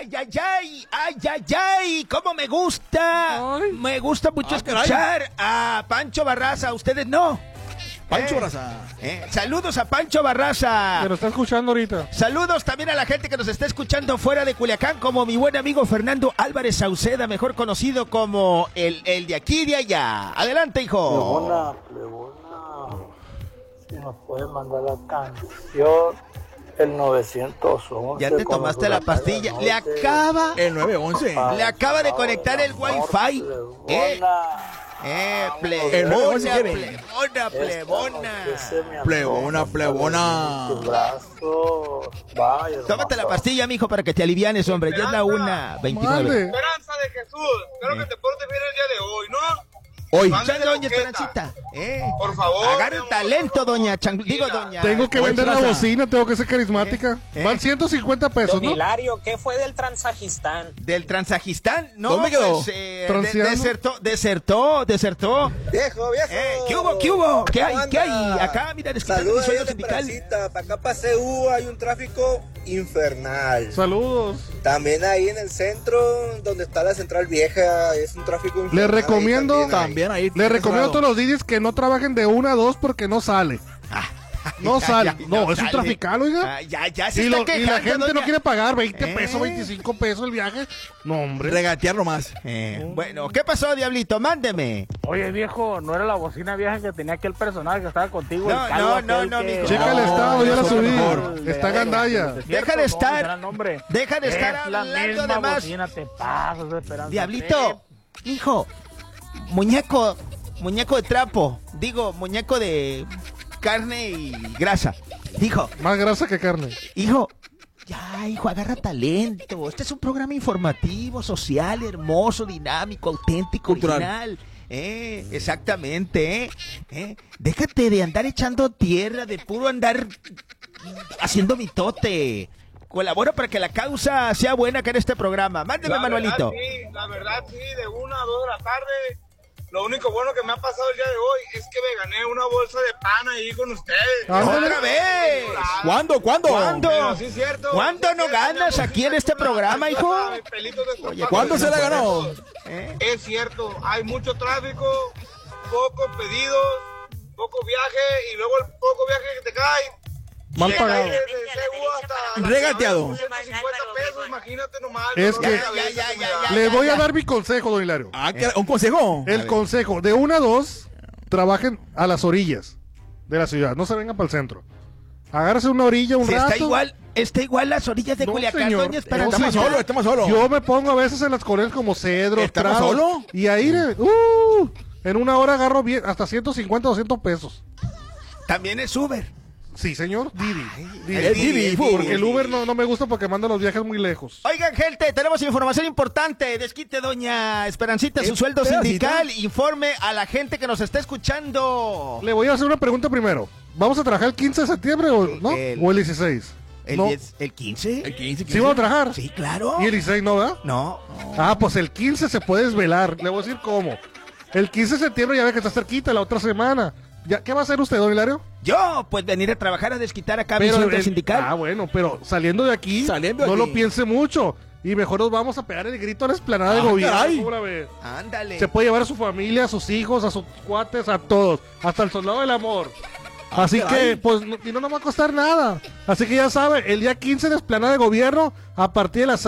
Ay, ay, ay, ay, ay, ay, cómo me gusta. Ay. Me gusta mucho caray. escuchar a Pancho Barraza, ustedes no. Pancho Barraza. Saludos a Pancho Barraza. Que lo está escuchando ahorita. Saludos también a la gente que nos está escuchando fuera de Culiacán, como mi buen amigo Fernando Álvarez Sauceda, mejor conocido como el de aquí y de allá. Adelante, hijo. Plebona, si nos puede mandar la canción, el 911. Ya te tomaste la pastilla. Le acaba El 911. Le acaba de conectar el Wi-Fi. Plebona, Plebona. Tómate la pastilla, mijo, para que te alivianes, hombre. Ya es la 1:29. Mande. Esperanza de Jesús, espero que te portes bien el día de hoy, ¿no? Hoy. Muchas doña Esperancita. Por favor. Agarra el talento, doña doña. Tengo que vender la bocina, tengo que ser carismática. Van 150 pesos, ¿no? Hilario, ¿qué fue del Transajistán? ¿Del Transajistán? No, ¿Dónde quedó? Pues, ¿Transeando? desertó. Viejo. ¿Qué hubo? ¿Qué hay? Acá, mira, desquitando mi Saludos sueldo de sindical. Esperancita. Para acá para CU hay un tráfico infernal. Saludos. También ahí en el centro, donde está la central vieja, es un tráfico infernal. Les recomiendo, Ahí También ahí. les recomiendo a todos los DJs que no trabajen de 1 a 2 porque no sale. No sale. No, es un trafical, oiga. Ya se Y está la quejando, gente no doña. quiere pagar 20 pesos, 25 pesos el viaje. No, hombre. Regatear nomás. Bueno, ¿qué pasó, Diablito? Mándeme. Oye, viejo, ¿no era la bocina vieja que tenía aquel personaje que estaba contigo? No, el calvo no, aquel no, que- mijo. Checa el estado, ya la eso subí. mejor. Está gandalla. Deja de estar- Nombre. deja de estar Es la hablando misma de más. bocina, te pasas, Esperanza. Diablito, hijo, muñeco de trapo, digo, muñeco de carne y grasa. Hijo, Más grasa que carne. hijo, hijo, agarra talento. Este es un programa informativo, social, hermoso, dinámico, auténtico, Cultural. original. Exactamente, Déjate de andar echando tierra, de puro andar haciendo mitote. Colabora para que la causa sea buena acá en este programa. Mándeme, Manuelito. La verdad, sí, de 1 a 2 de la tarde. Lo único bueno que me ha pasado el día de hoy es que me gané una bolsa de pan ahí con ustedes. Ándale. ¡Otra vez! ¿Cuándo? ¿Cuándo? Sí, es cierto. ¿Cuándo no ganas aquí en este programa, hijo? Oye, ¿Cuándo se la ganó? Es cierto, hay mucho tráfico, pocos pedidos, poco viaje y luego el poco viaje que te cae. Mal llega pagado. ahí desde CU hasta la Regateado. ciudad, 150 pesos, imagínate nomás. Es no, que- ya. Les voy a dar mi consejo, don Hilario. ¿Un consejo? El consejo, de 1 a 2, trabajen a las orillas de la ciudad. No se vengan para el centro. Agárrese una orilla un Sí, rato. está igual las orillas de No, Culiacán, señor. doña Esperanza. No, Estamos señor. solos, estamos solos. Yo me pongo a veces en las colonias como Cedro, ¿Estamos Prado, solo? y ahí, en una hora agarro bien, hasta 150, 200 pesos. También es Uber. Sí, señor, Didi. el Didi, Porque el Uber no me gusta porque manda los viajes muy lejos. Oigan, gente, tenemos información importante. Desquite, doña Esperancita, su sueldo Esperancita. sindical. Informe a la gente que nos está escuchando. Le voy a hacer una pregunta primero. ¿Vamos a trabajar el 15 de septiembre o no? ¿O el 16? ¿El, No. 10, el 15? El 15. ¿Sí vamos a trabajar? Sí, claro. ¿Y el 16 no, verdad? No. Ah, pues el 15 se puede desvelar. Le voy a decir cómo. El 15 de septiembre ya ve que está cerquita, la otra semana. Ya, ¿qué va a hacer usted, don Hilario? Yo, pues venir a trabajar a desquitar acá mi sueldo sindical. Ah, bueno, pero saliendo de aquí, Saliendo de no aquí. lo piense mucho. Y mejor nos vamos a pegar el grito a la explanada de gobierno. caray. Una vez. Ándale. Se puede llevar a su familia, a sus hijos, a sus cuates, a todos. Hasta el soldado del amor. Así caray. que, pues, y no nos va a costar nada. Así que ya sabe, el día 15 de explanada de gobierno, a partir de las